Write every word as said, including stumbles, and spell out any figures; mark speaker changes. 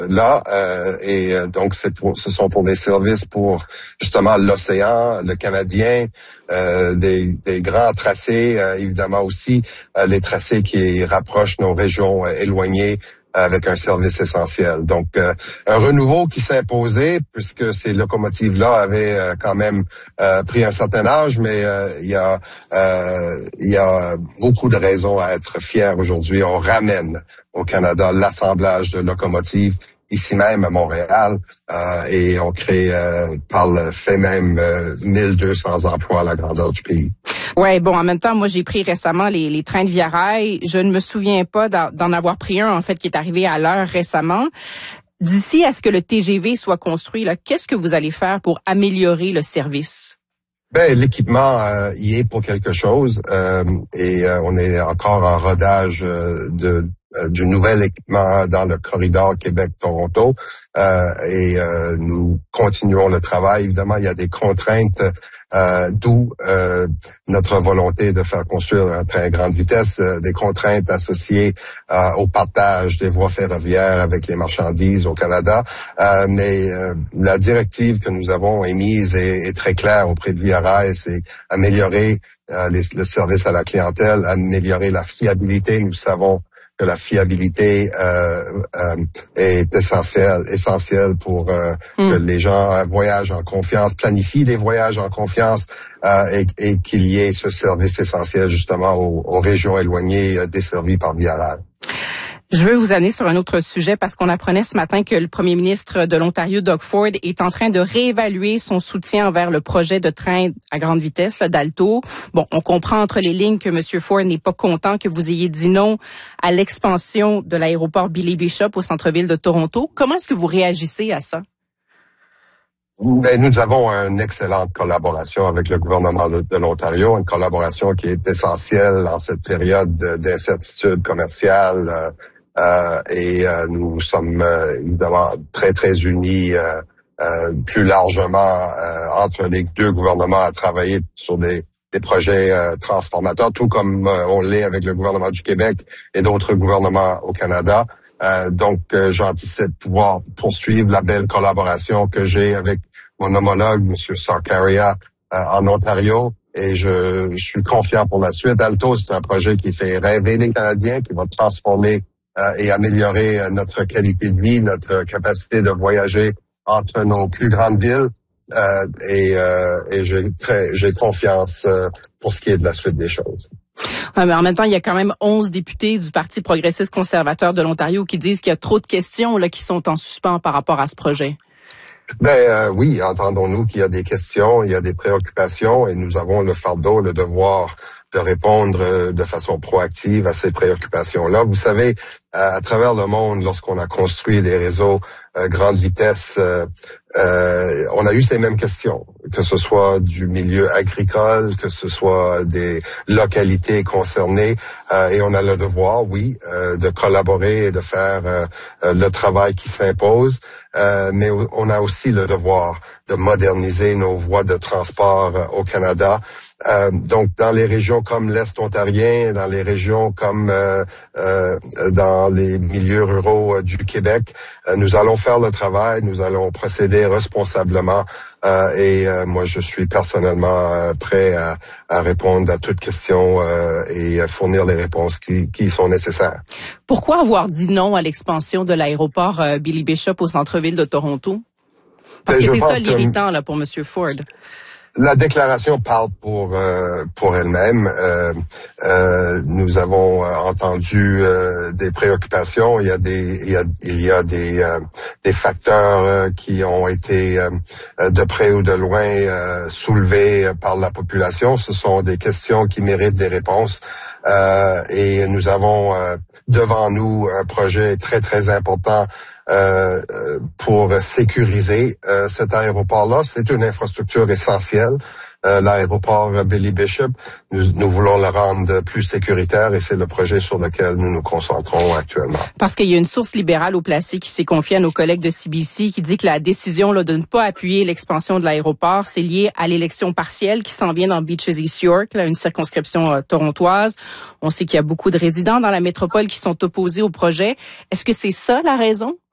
Speaker 1: là. Euh, et euh, donc, c'est pour, ce sont pour des services pour justement l'océan, le Canadien, euh, des, des grands tracés, euh, évidemment aussi euh, les tracés qui rapprochent nos régions euh, éloignées avec un service essentiel. Donc, euh, un renouveau qui s'est imposé, puisque ces locomotives-là avaient euh, quand même euh, pris un certain âge, mais euh, il y a euh, il y a beaucoup de raisons à être fiers aujourd'hui. On ramène au Canada l'assemblage de locomotives ici même à Montréal, euh, et on crée euh, par le fait même euh, mille deux cents emplois à la grandeur du pays.
Speaker 2: Ouais, bon, en même temps, moi j'ai pris récemment les, les trains de Via Rail. Je ne me souviens pas d'en avoir pris un en fait qui est arrivé à l'heure récemment. D'ici à ce que le T G V soit construit, là, qu'est-ce que vous allez faire pour améliorer le service?
Speaker 1: Ben, l'équipement euh, y est pour quelque chose, euh, et euh, on est encore en rodage euh, de du nouvel équipement dans le corridor Québec-Toronto, euh, et euh, nous continuons le travail. Évidemment, il y a des contraintes, euh, d'où euh, notre volonté de faire construire un train à grande vitesse, euh, des contraintes associées euh, au partage des voies ferroviaires avec les marchandises au Canada. Euh, mais euh, la directive que nous avons émise est, est très claire auprès de Via Rail, c'est améliorer euh, les, le service à la clientèle, améliorer la fiabilité. Nous savons que la fiabilité euh, euh, est essentielle, essentielle pour euh, mm. que les gens euh, voyagent en confiance, planifient des voyages en confiance, euh, et, et qu'il y ait ce service essentiel justement aux, aux régions éloignées euh, desservies par Via Rail.
Speaker 2: Je veux vous amener sur un autre sujet parce qu'on apprenait ce matin que le premier ministre de l'Ontario, Doug Ford, est en train de réévaluer son soutien envers le projet de train à grande vitesse d'Alto. Bon, on comprend entre les lignes que M. Ford n'est pas content que vous ayez dit non à l'expansion de l'aéroport Billy Bishop au centre-ville de Toronto. Comment est-ce que vous réagissez à ça?
Speaker 1: Ben, nous avons une excellente collaboration avec le gouvernement de, de l'Ontario, une collaboration qui est essentielle en cette période d'incertitude commerciale. Euh, Euh, et euh, nous sommes euh, évidemment très, très unis euh, euh, plus largement euh, entre les deux gouvernements à travailler sur des, des projets euh, transformateurs, tout comme euh, on l'est avec le gouvernement du Québec et d'autres gouvernements au Canada. Euh, donc, euh, j'anticipe pouvoir poursuivre la belle collaboration que j'ai avec mon homologue, M. Sarkaria, euh, en Ontario. Et je, je suis confiant pour la suite. Alto, c'est un projet qui fait rêver les Canadiens, qui va transformer Euh, et améliorer euh, notre qualité de vie, notre capacité de voyager entre nos plus grandes villes. Euh, et euh, et j'ai très j'ai confiance euh, pour ce qui est de la suite des choses.
Speaker 2: Ouais, mais en même temps, il y a quand même onze députés du Parti progressiste conservateur de l'Ontario qui disent qu'il y a trop de questions là qui sont en suspens par rapport à ce projet.
Speaker 1: Ben euh, oui, entendons-nous qu'il y a des questions, il y a des préoccupations, et nous avons le fardeau, le devoir de répondre de façon proactive à ces préoccupations-là. Vous savez, à, à travers le monde, lorsqu'on a construit des réseaux euh, grande vitesse, euh, euh, on a eu ces mêmes questions, que ce soit du milieu agricole, que ce soit des localités concernées, euh, et on a le devoir, oui, euh, de collaborer et de faire euh, le travail qui s'impose, euh, mais on a aussi le devoir de moderniser nos voies de transport euh, au Canada. Euh, donc, dans les régions comme l'Est ontarien, dans les régions comme euh, euh, dans les milieux ruraux euh, du Québec, euh, nous allons faire le travail, nous allons procéder responsablement, euh, et euh, moi, je suis personnellement euh, prêt à, à répondre à toutes questions euh, et à fournir les réponses qui, qui sont nécessaires.
Speaker 2: Pourquoi avoir dit non à l'expansion de l'aéroport euh, Billy Bishop au centre-ville de Toronto? Parce que c'est ça l'irritant là pour M. Ford.
Speaker 1: La déclaration parle pour euh, pour elle-même. Euh, euh, nous avons euh, entendu euh, des préoccupations. Il y a des il y a il y a des euh, des facteurs euh, qui ont été euh, de près ou de loin euh, soulevés par la population. Ce sont des questions qui méritent des réponses. Euh, et nous avons euh, devant nous un projet très très important Euh, pour sécuriser euh, cet aéroport-là. C'est une infrastructure essentielle. Euh, l'aéroport Billy Bishop, nous, nous voulons le rendre plus sécuritaire, et c'est le projet sur lequel nous nous concentrons actuellement.
Speaker 2: Parce qu'il y a une source libérale au placé qui s'est confiée à nos collègues de C B C qui dit que la décision là, de ne pas appuyer l'expansion de l'aéroport, c'est lié à l'élection partielle qui s'en vient dans Beaches East York, là, une circonscription euh, torontoise. On sait qu'il y a beaucoup de résidents dans la métropole qui sont opposés au projet. Est-ce que c'est ça la raison?